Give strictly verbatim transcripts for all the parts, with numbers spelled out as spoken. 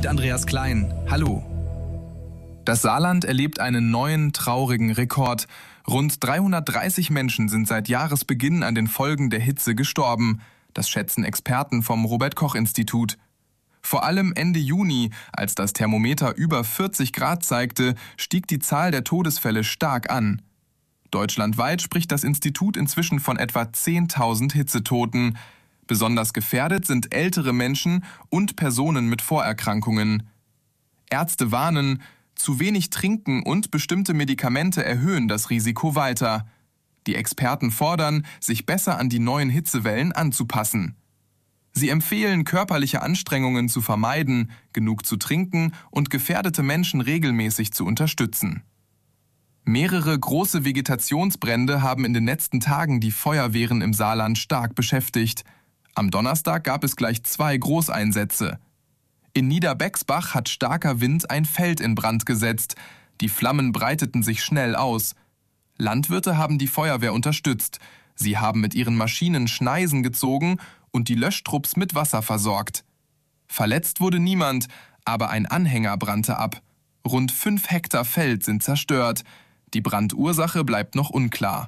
mit Andreas Klein. Hallo. Das Saarland erlebt einen neuen, traurigen Rekord. Rund dreihundertdreißig Menschen sind seit Jahresbeginn an den Folgen der Hitze gestorben. Das schätzen Experten vom Robert-Koch-Institut. Vor allem Ende Juni, als das Thermometer über vierzig Grad zeigte, stieg die Zahl der Todesfälle stark an. Deutschlandweit spricht das Institut inzwischen von etwa zehntausend Hitzetoten. Besonders gefährdet sind ältere Menschen und Personen mit Vorerkrankungen. Ärzte warnen, zu wenig Trinken und bestimmte Medikamente erhöhen das Risiko weiter. Die Experten fordern, sich besser an die neuen Hitzewellen anzupassen. Sie empfehlen, körperliche Anstrengungen zu vermeiden, genug zu trinken und gefährdete Menschen regelmäßig zu unterstützen. Mehrere große Vegetationsbrände haben in den letzten Tagen die Feuerwehren im Saarland stark beschäftigt. Am Donnerstag gab es gleich zwei Großeinsätze. In Niederbexbach hat starker Wind ein Feld in Brand gesetzt. Die Flammen breiteten sich schnell aus. Landwirte haben die Feuerwehr unterstützt. Sie haben mit ihren Maschinen Schneisen gezogen und die Löschtrupps mit Wasser versorgt. Verletzt wurde niemand, aber ein Anhänger brannte ab. Rund fünf Hektar Feld sind zerstört. Die Brandursache bleibt noch unklar.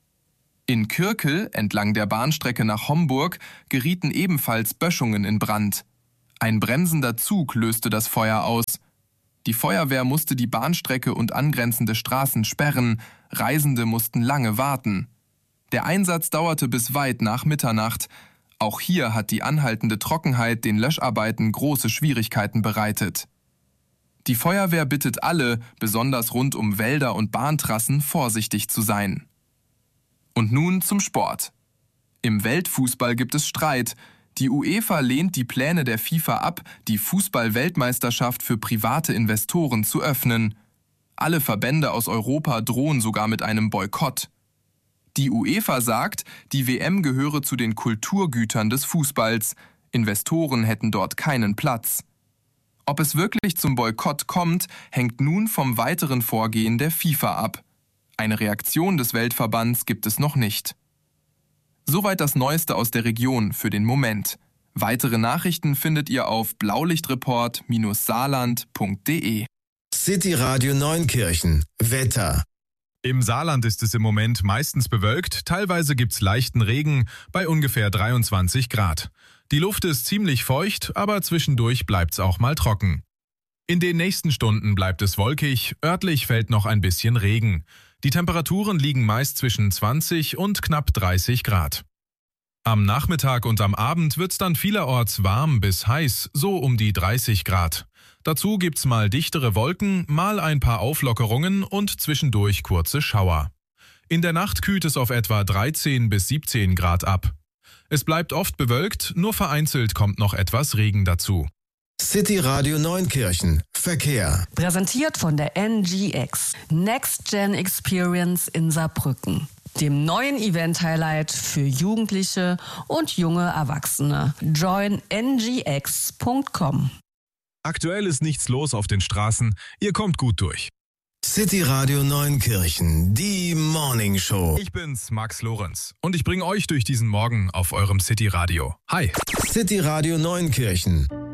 In Kürkel, entlang der Bahnstrecke nach Homburg, gerieten ebenfalls Böschungen in Brand. Ein bremsender Zug löste das Feuer aus. Die Feuerwehr musste die Bahnstrecke und angrenzende Straßen sperren. Reisende mussten lange warten. Der Einsatz dauerte bis weit nach Mitternacht. Auch hier hat die anhaltende Trockenheit den Löscharbeiten große Schwierigkeiten bereitet. Die Feuerwehr bittet alle, besonders rund um Wälder und Bahntrassen, vorsichtig zu sein. Und nun zum Sport. Im Weltfußball gibt es Streit. Die UEFA lehnt die Pläne der FIFA ab, die Fußball-Weltmeisterschaft für private Investoren zu öffnen. Alle Verbände aus Europa drohen sogar mit einem Boykott. Die UEFA sagt, die W M gehöre zu den Kulturgütern des Fußballs. Investoren hätten dort keinen Platz. Ob es wirklich zum Boykott kommt, hängt nun vom weiteren Vorgehen der FIFA ab. Eine Reaktion des Weltverbands gibt es noch nicht. Soweit das Neueste aus der Region für den Moment. Weitere Nachrichten findet ihr auf blaulichtreport saarland punkt de. City Radio Neunkirchen. Wetter. Im Saarland ist es im Moment meistens bewölkt, teilweise gibt's leichten Regen bei ungefähr dreiundzwanzig Grad. Die Luft ist ziemlich feucht, aber zwischendurch bleibt's auch mal trocken. In den nächsten Stunden bleibt es wolkig, örtlich fällt noch ein bisschen Regen. Die Temperaturen liegen meist zwischen zwanzig und knapp dreißig Grad. Am Nachmittag und am Abend wird's dann vielerorts warm bis heiß, so um die dreißig Grad. Dazu gibt's mal dichtere Wolken, mal ein paar Auflockerungen und zwischendurch kurze Schauer. In der Nacht kühlt es auf etwa dreizehn bis siebzehn Grad ab. Es bleibt oft bewölkt, nur vereinzelt kommt noch etwas Regen dazu. City Radio Neunkirchen. Verkehr. Präsentiert von der N G X. Next Gen Experience in Saarbrücken. Dem neuen Event-Highlight für Jugendliche und junge Erwachsene. join n g x punkt com. Aktuell ist nichts los auf den Straßen. Ihr kommt gut durch. City Radio Neunkirchen. Die Morning Show. Ich bin's, Max Lorenz. Und ich bringe euch durch diesen Morgen auf eurem City Radio. Hi. City Radio Neunkirchen.